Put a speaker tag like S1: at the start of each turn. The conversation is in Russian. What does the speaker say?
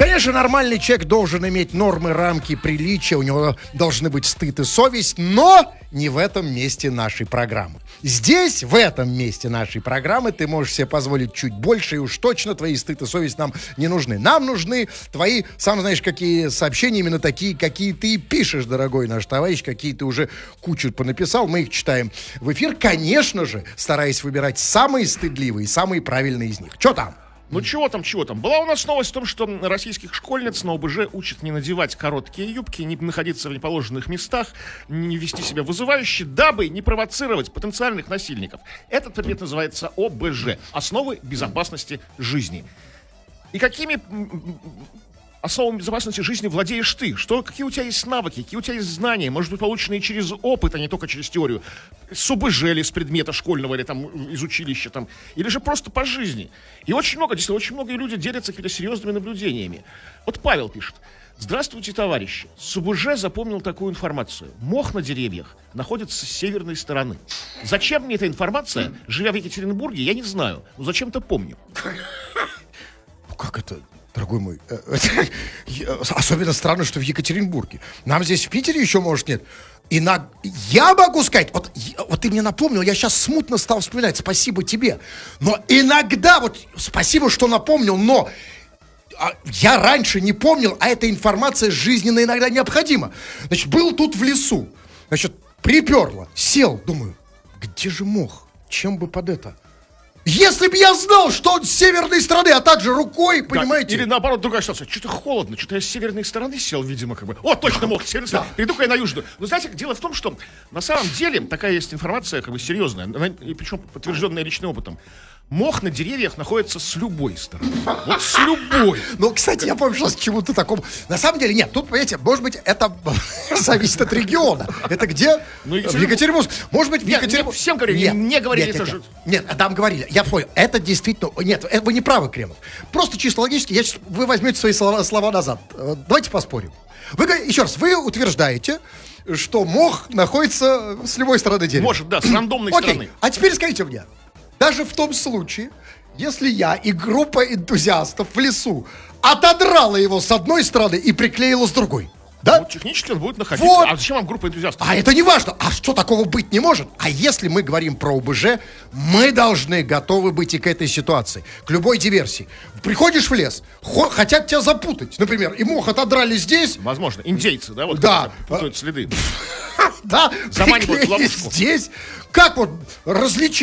S1: Конечно, нормальный человек должен иметь нормы, рамки, приличия, у него должны быть стыд и совесть, но не в этом месте нашей программы. Здесь, в этом месте нашей программы, ты можешь себе позволить чуть больше, и уж точно твои стыд и совесть нам не нужны. Нам нужны твои, сам знаешь, какие сообщения, именно такие, какие ты и пишешь, дорогой наш товарищ, какие ты уже кучу понаписал, мы их читаем в эфир, конечно же, стараясь выбирать самые стыдливые, самые правильные из них. Что там?
S2: Ну чего там. Была у нас новость о том, что российских школьниц на ОБЖ учат не надевать короткие юбки, не находиться в неположенных местах, не вести себя вызывающе, дабы не провоцировать потенциальных насильников. Этот предмет называется ОБЖ. Основы безопасности жизни. И какими основами безопасности жизни владеешь ты? Какие у тебя есть навыки, какие у тебя есть знания, может быть, полученные через опыт, а не только через теорию? С ОБЖ ли, с предмета школьного или там из училища, там, или же просто по жизни? И очень многие люди делятся какими-то серьезными наблюдениями. Вот Павел пишет. Здравствуйте, товарищи. С ОБЖ запомнил такую информацию. Мох на деревьях находится с северной стороны. Зачем мне эта информация? Живя в Екатеринбурге, я не знаю, но зачем-то помню.
S1: Как это? Дорогой мой, особенно странно, что в Екатеринбурге. Нам здесь в Питере еще, может, нет. Я могу сказать, вот ты мне напомнил, я сейчас смутно стал вспоминать, спасибо тебе. Но иногда, спасибо, что напомнил, но я раньше не помнил, а эта информация жизненно иногда необходима. Значит, был тут в лесу, значит, приперло, сел, думаю, где же мох, чем бы под это? Если бы я знал, что он с северной стороны, а также рукой, понимаете?
S2: Или наоборот, другая ситуация. Что-то холодно, что-то я с северной стороны сел, видимо, как бы. О, точно мог, с северной стороны. Перейду-ка я на южную. Но знаете, дело в том, что на самом деле такая есть информация, как бы серьезная, и причем подтвержденная личным опытом. Мох на деревьях находится с любой стороны. Вот с любой.
S1: Ну, кстати, я помню, что с чему-то такому... На самом деле, нет, тут, понимаете, может быть, это зависит от региона. Это где? В Екатеринбурге. Может быть, в Екатеринбурге.
S2: Всем говорили, не говорили.
S1: Нет, там говорили. Я понял. Это действительно... Нет, вы не правы, Кремов. Просто чисто логически, вы возьмете свои слова назад. Давайте поспорим. Еще раз, вы утверждаете, что мох находится с любой стороны дерева.
S2: Может, да, с рандомной стороны.
S1: А теперь скажите мне, даже в том случае, если я и группа энтузиастов в лесу отодрала его с одной стороны и приклеила с другой, да?
S2: Ну, технически он будет находиться.
S1: Вот.
S2: А зачем вам группа энтузиастов?
S1: А это не важно. А что такого быть не может? А если мы говорим про ОБЖ, мы должны готовы быть и к этой ситуации, к любой диверсии. Приходишь в лес, хотят тебя запутать, например, и мох отодрали здесь.
S2: Возможно, индейцы, да, вот
S1: да.
S2: Путают следы.
S1: Да,
S2: заманивают в ловушку.
S1: Здесь. Как различить?